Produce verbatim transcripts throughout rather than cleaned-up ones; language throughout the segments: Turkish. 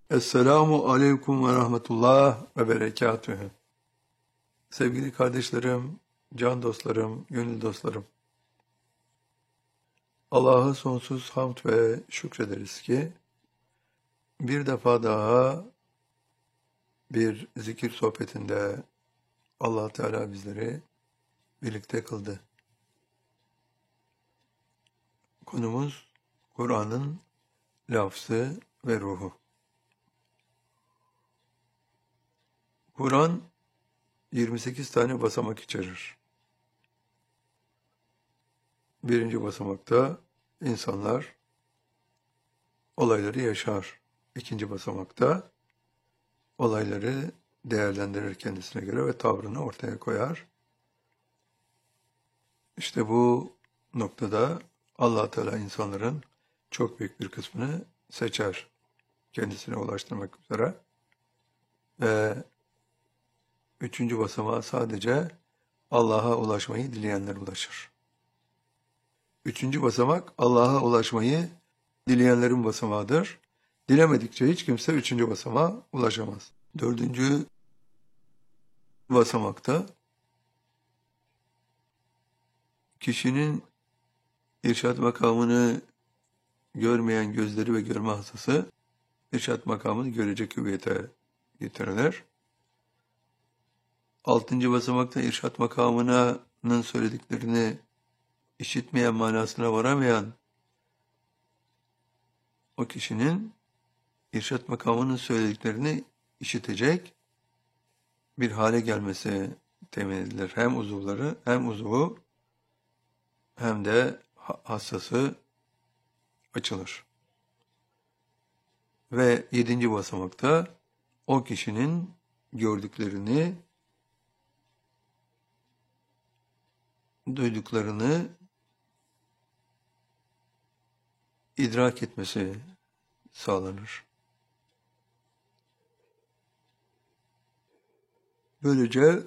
Esselamu aleyküm ve rahmetullah ve berekatühü. Sevgili kardeşlerim, can dostlarım, gönül dostlarım. Allah'a sonsuz hamd ve şükrederiz ki bir defa daha bir zikir sohbetinde Allah Teala bizleri birlikte kıldı. Konumuz Kur'an'ın lafzı ve ruhu. Kur'an yirmi sekiz tane basamak içerir. Birinci basamakta insanlar olayları yaşar. İkinci basamakta olayları değerlendirir kendisine göre ve tavrını ortaya koyar. İşte bu noktada Allah Teala insanların çok büyük bir kısmını seçer kendisine ulaştırmak üzere. Ve üçüncü basamağa sadece Allah'a ulaşmayı dileyenler ulaşır. Üçüncü basamak Allah'a ulaşmayı dileyenlerin basamağıdır. Dilemedikçe hiç kimse üçüncü basamağa ulaşamaz. Dördüncü basamakta kişinin irşad makamını görmeyen gözleri ve görme hastası irşad makamını görecek hüviyete getirilir. Altıncı basamakta irşad makamının söylediklerini işitmeyen, manasına varamayan o kişinin irşad makamının söylediklerini işitecek bir hale gelmesi temin edilir. Hem uzuvları, hem uzuvu hem de hassası açılır. Ve yedinci basamakta o kişinin gördüklerini, duyduklarını idrak etmesi sağlanır. Böylece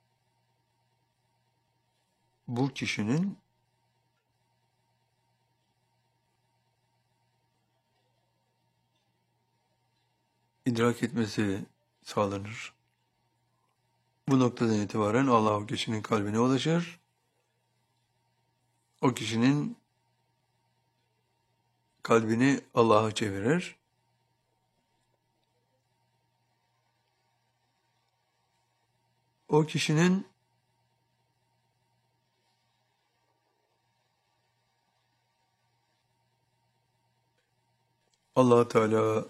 bu kişinin idrak etmesi sağlanır. Bu noktadan itibaren Allah o kişinin kalbine ulaşır. O kişinin kalbini Allah'a çevirir. O kişinin Allah Teala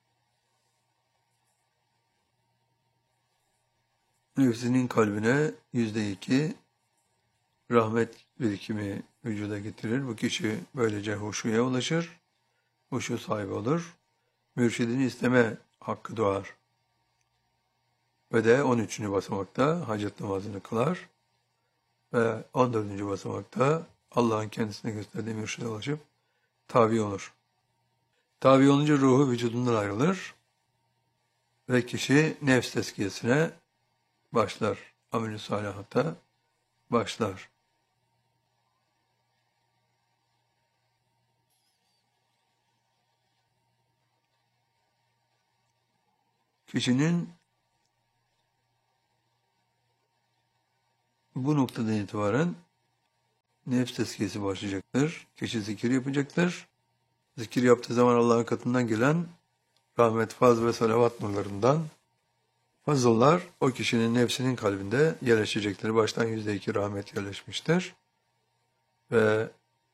nefsinin kalbine yüzde iki rahmet birikimi vücuda getirir. Bu kişi böylece huşuya ulaşır. Huşu sahibi olur. Mürşidini isteme hakkı doğar. Ve de on üçüncü basamakta hacet namazını kılar. Ve on dördüncü basamakta Allah'ın kendisine gösterdiği mürşide ulaşıp tabi olur. Tabi olunca ruhu vücudundan ayrılır. Ve kişi nefs tezkiyesine başlar. Amel-i salihata başlar. Kişinin bu noktadan itibaren nefs tezkiyesi başlayacaktır. Kişi zikir yapacaktır. Zikir yaptığı zaman Allah'ın katından gelen rahmet, faz ve salavat nurlarından fazıllar o kişinin nefsinin kalbinde yerleşecektir. Baştan yüzde iki rahmet yerleşmiştir. Ve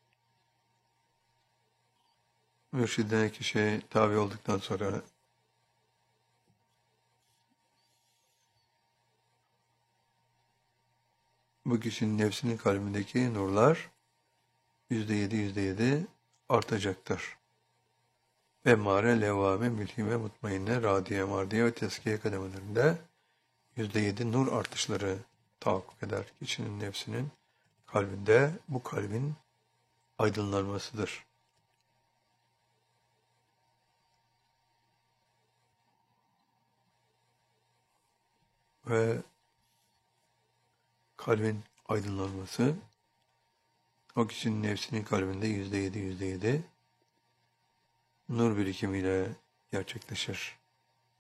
mürşidine kişi tabi olduktan sonra bu kişinin nefsinin kalbindeki nurlar yüzde yedi, yüzde yedi artacaktır. Emmare, levvame, mülhime, mutmainne, radiye, mardiye ve teskiye kademelerinde yüzde yedi nur artışları tahakkuk eder. Kişinin nefsinin kalbinde bu kalbin aydınlanmasıdır. Ve kalbin aydınlanması o kişinin nefsinin kalbinde yüzde yedi, yüzde yedi nur birikimiyle gerçekleşir.